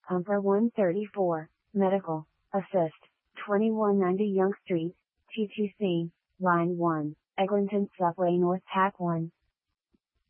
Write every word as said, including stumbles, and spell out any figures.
Humper one thirty-four, Medical, Assist, twenty-one ninety Yonge Street, T T C, Line one, Eglinton Subway North Tack one,